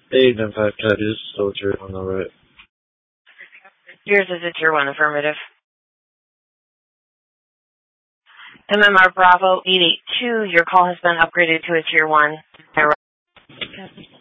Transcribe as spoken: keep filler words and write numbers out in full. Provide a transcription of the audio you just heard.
Hey, then five cat is still tier one, alright. Yours is a tier one affirmative. M M R Bravo eight eight two, your call has been upgraded to a tier one.